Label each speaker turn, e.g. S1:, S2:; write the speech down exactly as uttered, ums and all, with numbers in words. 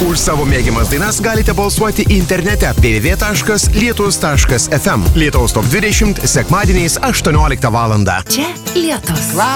S1: Už savo mėgiamas dainas galite balsuoti internete w w w taškas lietus taškas f m. Lietuvos top dvidešimt sekmadieniais aštuonioliktą valandą.
S2: Čia Lietus.